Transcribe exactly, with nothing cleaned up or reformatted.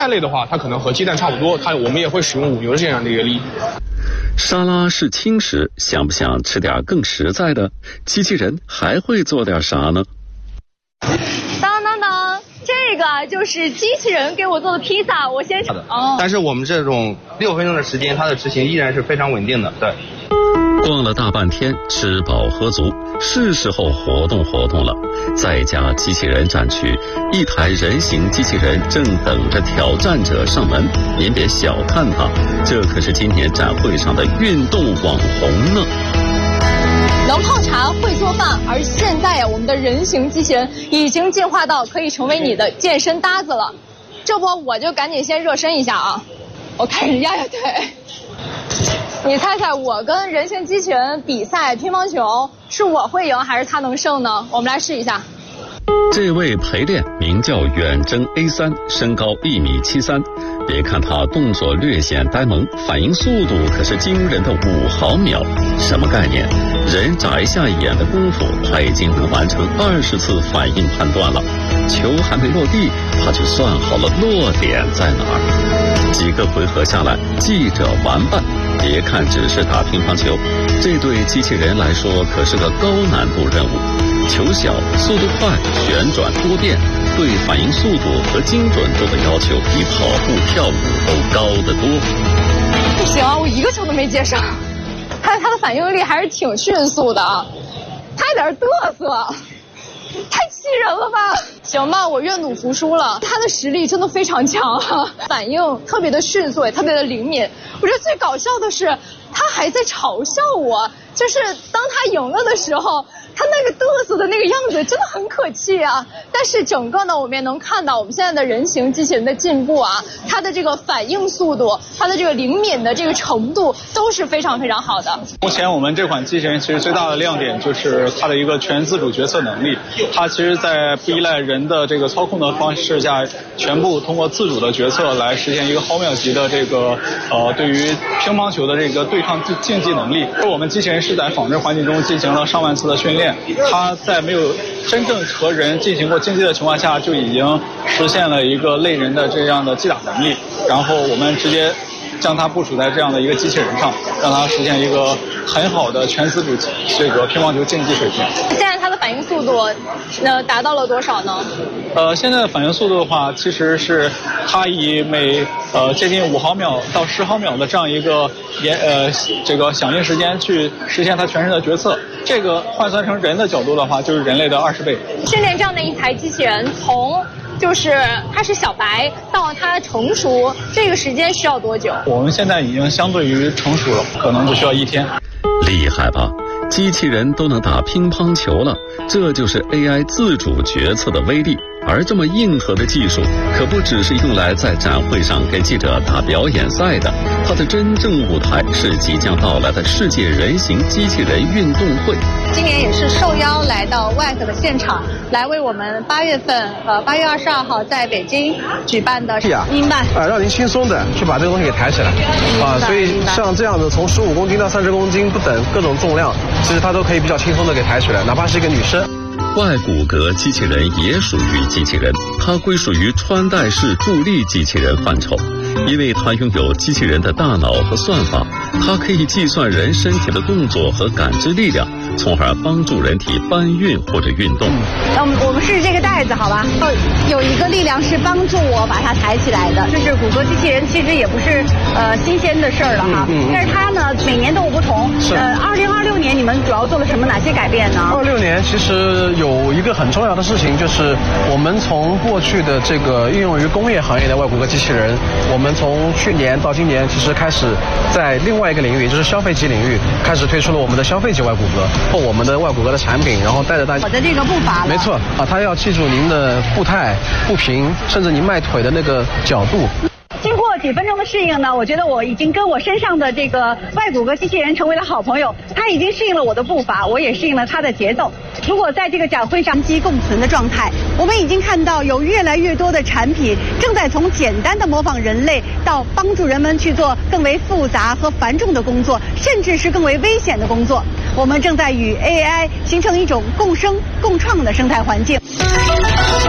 菜类的话，它可能和鸡蛋差不多，它我们也会使用五牛这样的一个粒。 沙拉是轻食，想不想吃点更实在的？机器人还会做点啥呢？ 当当当，这个就是机器人给我做的披萨，我先尝。 哦。但是我们这种六分钟的时间，它的执行依然是非常稳定的。对。 逛了大半天，吃饱喝足，是时候活动活动了。在家机器人展区，一台人形机器人正等着挑战者上门。您别小看它，这可是今年展会上的运动网红呢。 能泡茶，会做饭，而现在呀，我们的人形机器人已经进化到可以成为你的健身搭子了。这不，我就赶紧先热身一下啊！我开始压压腿。你猜猜，我跟人形机器人比赛乒乓球，是我会赢还是他能胜呢？我们来试一下。 这位陪练名叫远征 A 三，身高一米七三。别看他动作略显呆萌，反应速度可是惊人的五毫秒。什么概念？人眨一下眼的功夫，他已经能完成二十次反应判断了。球还没落地，他就算好了落点在哪儿。几个回合下来，记者完办。别看只是打乒乓球，这对机器人来说可是个高难度任务。球小，速度快，旋转多变，对反应速度和精准度的要求比跑步、跳舞都高得多。 不行啊，我一个球都没接上。看他的反应力还是挺迅速的啊，他有点嘚瑟。太气人了吧！行吧，我愿赌服输了。他的实力真的非常强啊，反应特别的迅速，也特别的灵敏。我觉得最搞笑的是，他还在嘲笑我，就是当他赢了的时候，他那个嘚瑟的那个样子真的很可气啊。但是整个呢，我们也能看到我们现在的人形机器人的进步啊，它的这个反应速度，它的这个灵敏的这个程度都是非常非常好的。 目前我们这款机器人其实最大的亮点就是它的一个全自主决策能力，它其实在不依赖人的这个操控的方式下，全部通过自主的决策来实现一个毫秒级的这个呃对于乒乓球的这个对抗竞技能力。而我们机器人是在仿真环境中进行了上万次的训练，它在没有真正和人进行过竞技的情况下，就已经实现了一个类人的这样的击打能力。然后我们直接将它部署在这样的一个机器人上，让它实现一个很好的全自主这个乒乓球竞技水平。 现在它的反应速度，呃，达到了多少呢？ 呃，现在的反应速度的话，其实是它以每呃接近五毫秒到十毫秒的这样一个延呃这个响应时间去实现它全身的决策。这个换算成人的角度的话，就是人类的二十倍。 训练这样的一台机器人，从就是它是小白到它成熟，这个时间需要多久？ 我们现在已经相对于成熟了，可能就需要一天。 厉害吧？机器人都能打乒乓球了，这就是 A I 自主决策的威力。而这么硬核的技术，可不只是用来在展会上给记者打表演赛的，它的真正舞台是即将到来的世界人形机器人运动会。 今年也是受邀来到 W E C 的现场，来为我们八月份呃八月二十二号在北京举办的。 明白。啊，让您轻松的去把这个东西给抬起来。啊，所以像这样的从十五公斤到三十公斤不等各种重量，其实它都可以比较轻松的给抬起来，哪怕是一个女生。 外骨骼机器人也属于机器人，它归属于穿戴式助力机器人范畴，因为它拥有机器人的大脑和算法，它可以计算人身体的动作和感知力量，从而帮助人体搬运或者运动。 那我们我们试试这个袋子，好吧？有一个力量是帮助我把它抬起来的。就是骨骼机器人其实也不是呃新鲜的事儿了哈，嗯嗯、但是它呢每年都有不同。呃，二零二六年你们主要做了什么？哪些改变呢？ 二六年其实有一个很重要的事情，就是我们从过去的这个应用于工业行业的外骨骼机器人，我们从去年到今年，其实开始在另外一个领域，就是消费级领域，开始推出了我们的消费级外骨骼。我们的外骨骼的产品，然后带着大家。 我的这个步伐。 没错啊，它要记住您的步态、步频，甚至您迈腿的那个角度。 经过几分钟的适应呢，我觉得我已经跟我身上的这个外骨骼机器人成为了好朋友。它已经适应了我的步伐，我也适应了它的节奏。如果在这个展会上机共存的状态，我们已经看到有越来越多的产品正在从简单的模仿人类，到帮助人们去做更为复杂和繁重的工作，甚至是更为危险的工作。我们正在与 A I 形成一种共生共创的生态环境。